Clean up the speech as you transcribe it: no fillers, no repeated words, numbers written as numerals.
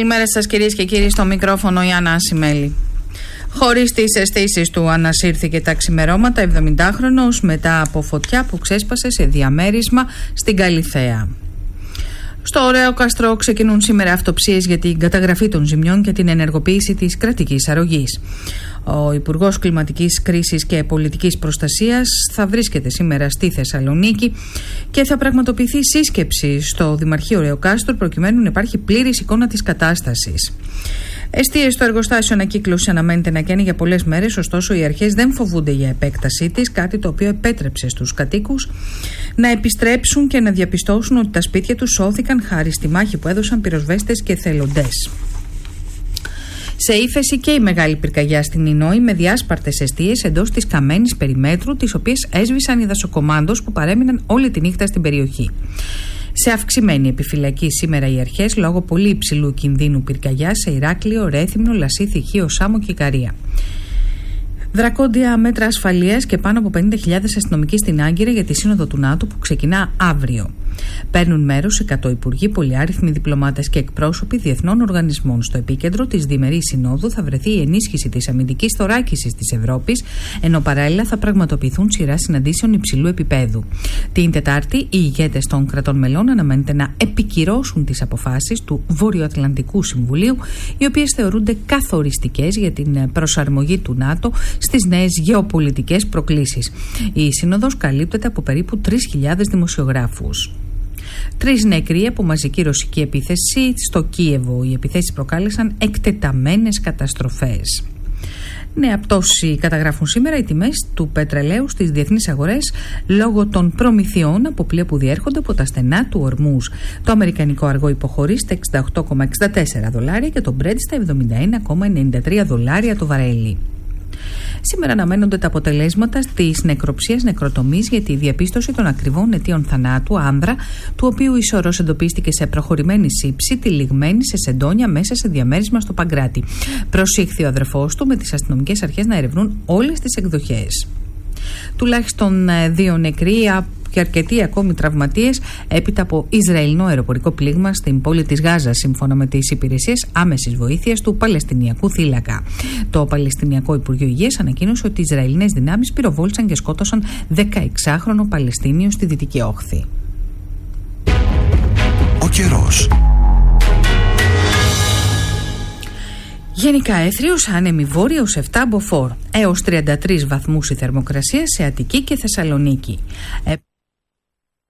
Καλημέρα σας κυρίες και κύριοι, στο μικρόφωνο η Άννα Ασημέλη. Χωρίς τις αισθήσεις του ανασύρθηκε τα ξημερώματα 70χρονος μετά από φωτιά που ξέσπασε σε διαμέρισμα στην Καλιθέα. Στο Ωραίο Καστρό ξεκινούν σήμερα αυτοψίες για την καταγραφή των ζημιών και την ενεργοποίηση της κρατικής αρρωγής. Ο Υπουργός Κλιματικής Κρίσης και Πολιτικής Προστασίας θα βρίσκεται σήμερα στη Θεσσαλονίκη και θα πραγματοποιηθεί σύσκεψη στο Δημαρχείο Ωραίου Κάστρου προκειμένου να υπάρχει πλήρης εικόνα της κατάστασης. Εστίες στο εργοστάσιο ανακύκλωση αναμένεται να καίνει για πολλές μέρες, ωστόσο οι αρχές δεν φοβούνται για επέκτασή της, κάτι το οποίο επέτρεψε στους κατοίκους να επιστρέψουν και να διαπιστώσουν ότι τα σπίτια τους σώθηκαν χάρη στη μάχη που έδωσαν πυροσβέστες και εθελοντές. Σε ύφεση και η μεγάλη πυρκαγιά στην Ινόη με διάσπαρτες εστίες εντός της καμένης περιμέτρου, τις οποίες έσβησαν οι δασοκομάντος που παρέμειναν όλη τη νύχτα στην περιοχή. Σε αυξημένη επιφυλακή σήμερα οι αρχές λόγω πολύ υψηλού κινδύνου πυρκαγιά σε Ηράκλειο, Ρέθυμνο, Λασί, Χίο, Σάμο και Ικαρία. Δρακόντια μέτρα ασφαλείας και πάνω από 50.000 αστυνομικοί στην Άγκυρα για τη Σύνοδο του ΝΑΤΟ που ξεκινά αύριο. Παίρνουν μέρος 100 υπουργοί, πολυάριθμοι διπλωμάτες και εκπρόσωποι διεθνών οργανισμών. Στο επίκεντρο της διμερής συνόδου θα βρεθεί η ενίσχυση της αμυντικής θωράκισης της Ευρώπης, ενώ παράλληλα θα πραγματοποιηθούν σειρά συναντήσεων υψηλού επίπεδου. Την Τετάρτη, οι ηγέτες των κρατών μελών αναμένεται να επικυρώσουν τις αποφάσεις του Βορειοατλαντικού Συμβουλίου, οι οποίες θεωρούνται καθοριστικές για την προσαρμογή του ΝΑΤΟ στις νέες γεωπολιτικές προκλήσεις. Η Σύνοδος καλύπτεται από περίπου 3.000 δημοσιογράφους. 3 νεκροί από μαζική ρωσική επίθεση στο Κίεβο. Οι επιθέσεις προκάλεσαν εκτεταμένες καταστροφές. Νέα πτώση καταγράφουν σήμερα οι τιμές του πετρελαίου στις διεθνείς αγορές λόγω των προμηθειών από πλοία που διέρχονται από τα στενά του Ορμούζ. Το αμερικανικό αργό υποχωρεί στα $68,64 και το Brent στα $71,93 το βαρέλι. Σήμερα αναμένονται τα αποτελέσματα της νεκροψίας νεκροτομής για τη διαπίστωση των ακριβών αιτίων θανάτου άνδρα, του οποίου η σωρός εντοπίστηκε σε προχωρημένη σύψη, τυλιγμένη σε σεντόνια μέσα σε διαμέρισμα στο Παγκράτη. Προσήχθη ο αδερφός του με τις αστυνομικές αρχές να ερευνούν όλες τις εκδοχές. Τουλάχιστον 2 νεκροί και αρκετοί ακόμη τραυματίες έπειτα από Ισραηλινό αεροπορικό πλήγμα στην πόλη της Γάζας, σύμφωνα με τις υπηρεσίες άμεσης βοήθειας του Παλαιστινιακού θύλακα. Το Παλαιστινιακό Υπουργείο Υγείας ανακοίνωσε ότι οι Ισραηλινές δυνάμεις πυροβόλησαν και σκότωσαν 16χρονο Παλαιστίνιο στη Δυτική Όχθη. Ο καιρός. Γενικά έθριος, άνεμη βόρεια ως 7 μποφόρ, έως 33 βαθμούς η θερμοκρασία σε Αττική και Θεσσαλονίκη.